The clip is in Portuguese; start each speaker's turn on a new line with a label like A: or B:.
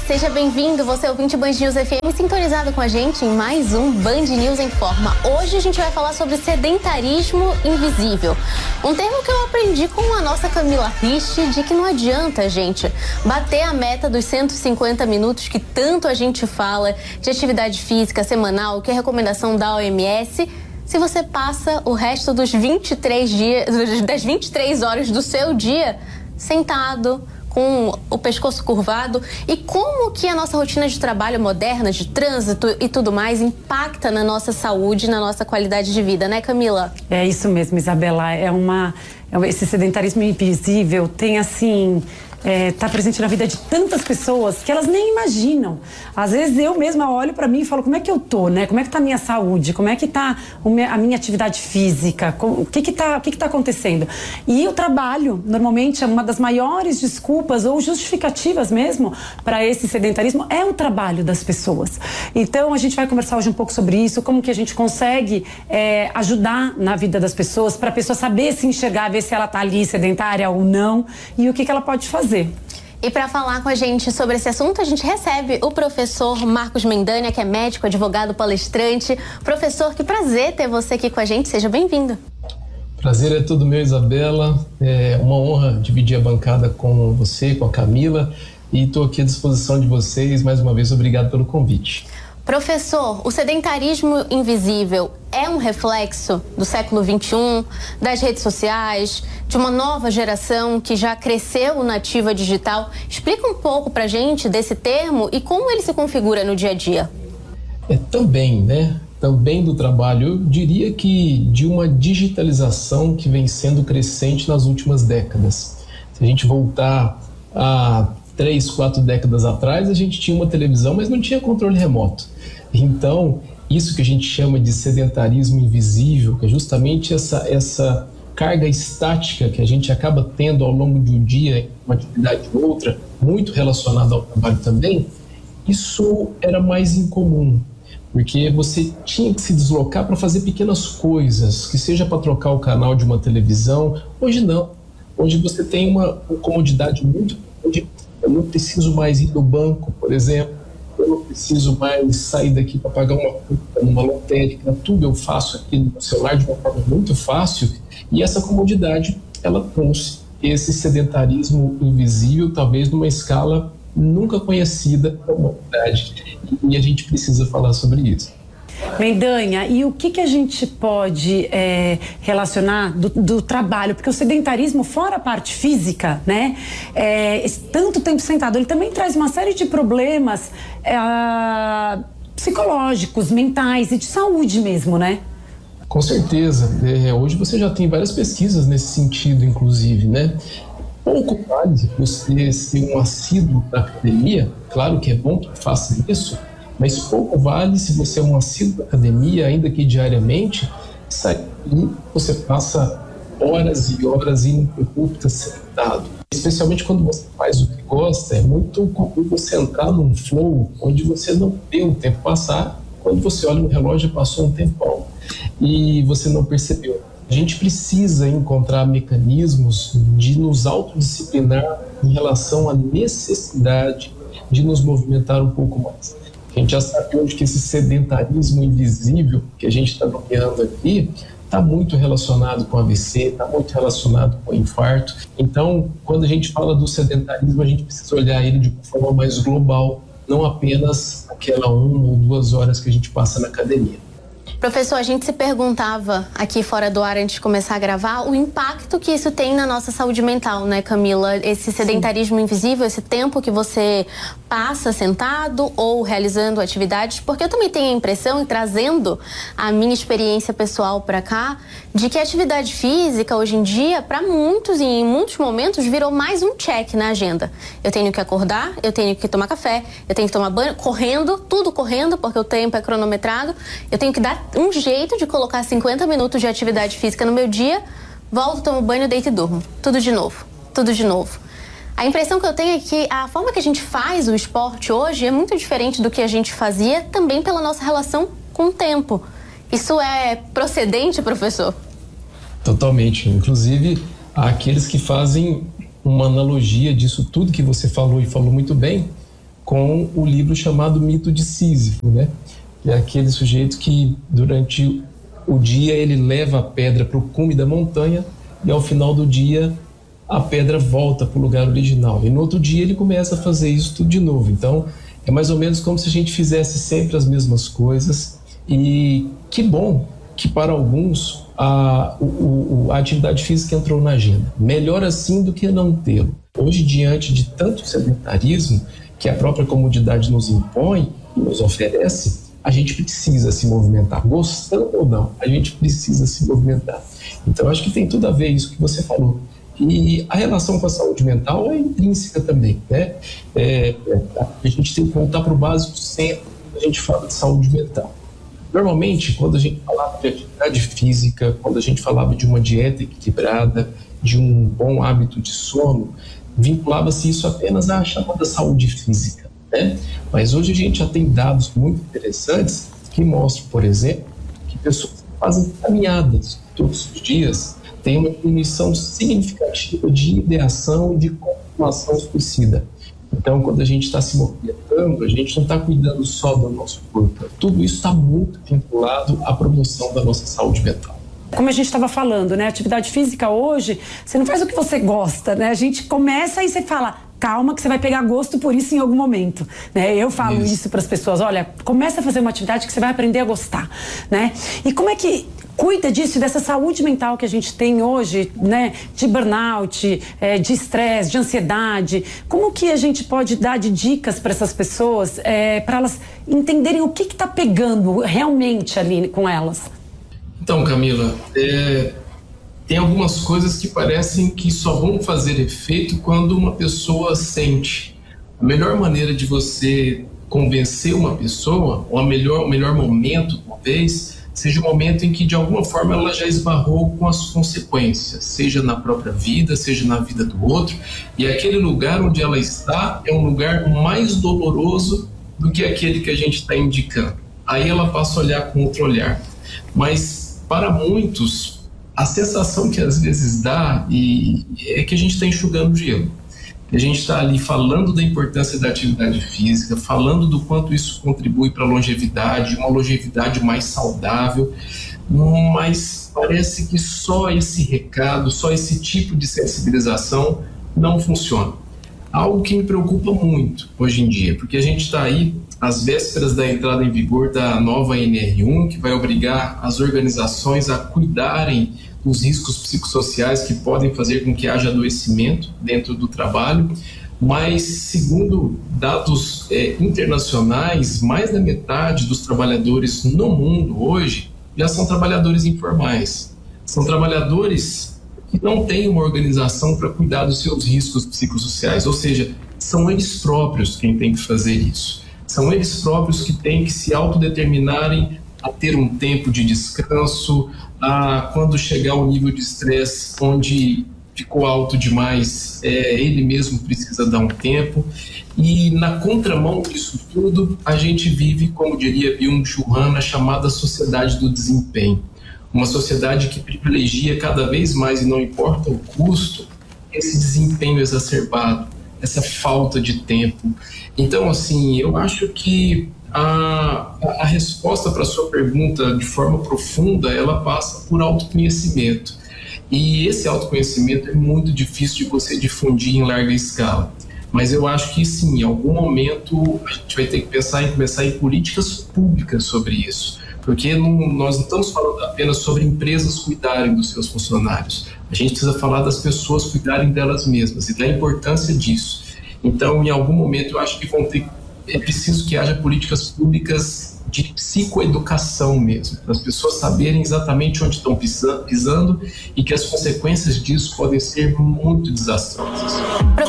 A: seja bem-vindo, você ouvinte Band News FM, sintonizado com a gente em mais um Band News em Forma. Hoje a gente vai falar sobre sedentarismo invisível, um termo que eu aprendi com a nossa Camila Rich, de que não adianta, gente, bater a meta dos 150 minutos que tanto a gente fala de atividade física semanal, que é recomendação da OMS, se você passa o resto das 23 horas do seu dia sentado, com o pescoço curvado. E como que a nossa rotina de trabalho moderna, de trânsito e tudo mais impacta na nossa saúde, na nossa qualidade de vida, né, Camila?
B: É isso mesmo, Isabela. Esse sedentarismo invisível tem assim... tá presente na vida de tantas pessoas que elas nem imaginam. Às vezes eu mesma olho pra mim e falo, como é que eu tô, né? Como é que tá a minha saúde? Como é que tá a minha atividade física? O que que tá acontecendo? E o trabalho, normalmente, é uma das maiores desculpas ou justificativas mesmo para esse sedentarismo, é o trabalho das pessoas. Então, a gente vai conversar hoje um pouco sobre isso, como que a gente consegue ajudar na vida das pessoas, para a pessoa saber se enxergar, ver se ela tá ali sedentária ou não, e o que que ela pode fazer.
A: E para falar com a gente sobre esse assunto, a gente recebe o professor Marcos Mendanha, que é médico, advogado, palestrante. Professor, que prazer ter você aqui com a gente. Seja bem-vindo.
C: Prazer é todo meu, Isabela. É uma honra dividir a bancada com você, com a Camila. E estou aqui à disposição de vocês. Mais uma vez, obrigado pelo convite.
A: Professor, o sedentarismo invisível é um reflexo do século XXI, das redes sociais, de uma nova geração que já cresceu na ativa digital. Explica um pouco pra gente desse termo e como ele se configura no dia a dia.
C: Também, né? Também do trabalho. Eu diria que de uma digitalização que vem sendo crescente nas últimas décadas. Se a gente voltar a 3, 4 décadas atrás, a gente tinha uma televisão, mas não tinha controle remoto. Então, isso que a gente chama de sedentarismo invisível, que é justamente essa carga estática que a gente acaba tendo ao longo de um dia, uma atividade ou outra, muito relacionada ao trabalho também, isso era mais incomum, porque você tinha que se deslocar para fazer pequenas coisas, que seja para trocar o canal de uma televisão. Hoje não. Hoje você tem uma comodidade muito grande. Eu não preciso mais ir no banco, por exemplo. Eu não preciso mais sair daqui para pagar uma conta numa lotérica. Tudo eu faço aqui no celular de uma forma muito fácil. E essa comodidade, ela trouxe esse sedentarismo invisível, talvez numa escala nunca conhecida da humanidade. E a gente precisa falar sobre isso.
B: Mendanha, e o que a gente pode relacionar do trabalho? Porque o sedentarismo, fora a parte física, né? Tanto tempo sentado, ele também traz uma série de problemas psicológicos, mentais e de saúde mesmo, né?
C: Com certeza. Hoje você já tem várias pesquisas nesse sentido, inclusive, né? Pouco vale você ser um assíduo da academia, claro que é bom que faça isso, mas pouco vale se você é um assíduo da academia, ainda que diariamente, sair e você passa horas e horas ininterruptas sentado. Especialmente quando você faz o que gosta, é muito comum você entrar num flow onde você não vê o tempo passar. Quando você olha no relógio, passou um tempão e você não percebeu. A gente precisa encontrar mecanismos de nos autodisciplinar em relação à necessidade de nos movimentar um pouco mais. A gente já sabe hoje que esse sedentarismo invisível que a gente está nomeando aqui está muito relacionado com AVC, está muito relacionado com infarto. Então, quando a gente fala do sedentarismo, a gente precisa olhar ele de uma forma mais global, não apenas aquela 1 ou 2 horas que a gente passa na academia.
A: Professor, a gente se perguntava aqui fora do ar, antes de começar a gravar, o impacto que isso tem na nossa saúde mental, né, Camila? Esse sedentarismo invisível, esse tempo que você passa sentado ou realizando atividades, porque eu também tenho a impressão, e trazendo a minha experiência pessoal para cá, de que a atividade física, hoje em dia, para muitos e em muitos momentos, virou mais um check na agenda. Eu tenho que acordar, eu tenho que tomar café, eu tenho que tomar banho, correndo, tudo correndo, porque o tempo é cronometrado, eu tenho que dar um jeito de colocar 50 minutos de atividade física no meu dia, volto, tomo banho, deito e durmo. Tudo de novo, tudo de novo. A impressão que eu tenho é que a forma que a gente faz o esporte hoje é muito diferente do que a gente fazia, também pela nossa relação com o tempo. Isso é procedente, professor?
C: Totalmente. Inclusive, há aqueles que fazem uma analogia disso tudo que você falou e falou muito bem, com o livro chamado Mito de Sísifo, né? Que é aquele sujeito que durante o dia ele leva a pedra para o cume da montanha e ao final do dia a pedra volta para o lugar original. E no outro dia ele começa a fazer isso tudo de novo. Então é mais ou menos como se a gente fizesse sempre as mesmas coisas. E que bom que para alguns a atividade física entrou na agenda. Melhor assim do que não tê-lo. Hoje, diante de tanto sedentarismo que a própria comodidade nos impõe e nos oferece, a gente precisa se movimentar, gostando ou não, a gente precisa se movimentar. Então, acho que tem tudo a ver isso que você falou. E a relação com a saúde mental é intrínseca também, né? A gente tem que voltar para o básico sempre quando a gente fala de saúde mental. Normalmente, quando a gente falava de atividade física, quando a gente falava de uma dieta equilibrada, de um bom hábito de sono, vinculava-se isso apenas à chamada saúde física, né? Mas hoje a gente já tem dados muito interessantes que mostram, por exemplo, que pessoas que fazem caminhadas todos os dias têm uma diminuição significativa de ideação e de consumação suicida. Então, quando a gente está se movimentando, a gente não está cuidando só do nosso corpo. Tudo isso está muito vinculado à promoção da nossa saúde mental.
B: Como a gente estava falando, né? Atividade física hoje, você não faz o que você gosta, né? A gente começa e você fala, calma que você vai pegar gosto por isso em algum momento, né? Eu falo isso para as pessoas, olha, começa a fazer uma atividade que você vai aprender a gostar, né? E como é que cuida disso, dessa saúde mental que a gente tem hoje, né? De burnout, de estresse, de ansiedade. Como que a gente pode dar de dicas para essas pessoas, para elas entenderem o que está pegando realmente ali com elas?
C: Então, Camila, tem algumas coisas que parecem que só vão fazer efeito quando uma pessoa sente. A melhor maneira de você convencer uma pessoa, ou o melhor momento, talvez, seja o momento em que, de alguma forma, ela já esbarrou com as consequências, seja na própria vida, seja na vida do outro, e aquele lugar onde ela está é um lugar mais doloroso do que aquele que a gente está indicando. Aí ela passa a olhar com outro olhar. Mas para muitos, a sensação que às vezes dá é que a gente está enxugando gelo. A gente está ali falando da importância da atividade física, falando do quanto isso contribui para a longevidade, uma longevidade mais saudável, mas parece que só esse recado, só esse tipo de sensibilização não funciona. Algo que me preocupa muito hoje em dia, porque a gente está aí às vésperas da entrada em vigor da nova NR1, que vai obrigar as organizações a cuidarem dos riscos psicossociais que podem fazer com que haja adoecimento dentro do trabalho, mas segundo dados internacionais, mais da metade dos trabalhadores no mundo hoje já são trabalhadores informais. São trabalhadores que não têm uma organização para cuidar dos seus riscos psicossociais, ou seja, são eles próprios quem tem que fazer isso. São eles próprios que têm que se autodeterminarem a ter um tempo de descanso, a quando chegar ao nível de estresse onde ficou alto demais, ele mesmo precisa dar um tempo. E na contramão disso tudo, a gente vive, como diria Byung-Chul Han, na chamada sociedade do desempenho. Uma sociedade que privilegia cada vez mais, e não importa o custo, esse desempenho exacerbado, essa falta de tempo. Então, assim, eu acho que a resposta para a sua pergunta de forma profunda, ela passa por autoconhecimento. E esse autoconhecimento é muito difícil de você difundir em larga escala. Mas eu acho que sim, em algum momento a gente vai ter que pensar em começar em políticas públicas sobre isso. Porque nós não estamos falando apenas sobre empresas cuidarem dos seus funcionários. A gente precisa falar das pessoas cuidarem delas mesmas e da importância disso. Então, em algum momento, eu acho que é preciso que haja políticas públicas de psicoeducação mesmo, para as pessoas saberem exatamente onde estão pisando e que as consequências disso podem ser muito desastrosas.